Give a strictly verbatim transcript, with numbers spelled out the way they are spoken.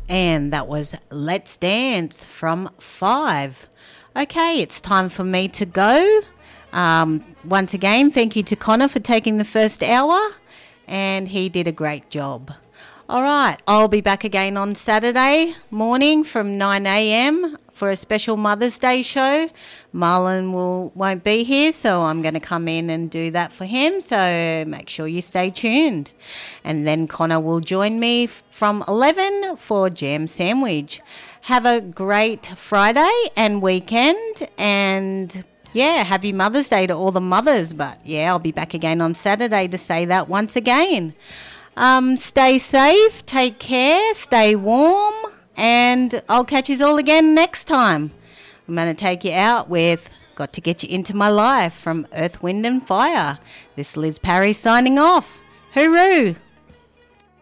And that was Let's Dance from Five. Okay, it's time for me to go. Um, once again, thank you to Connor for taking the first hour, and he did a great job. All right, I'll be back again on Saturday morning from nine a.m. for a special Mother's Day show. Marlon will, won't be here, so I'm going to come in and do that for him, so make sure you stay tuned. And then Connor will join me from eleven for Jam Sandwich. Have a great Friday and weekend, and yeah, happy Mother's Day to all the mothers. But yeah, I'll be back again on Saturday to say that once again. Um, stay safe, take care, stay warm, and I'll catch you all again next time. I'm going to take you out with Got to Get You Into My Life from Earth, Wind and Fire. This is Liz Parry signing off. Hooroo!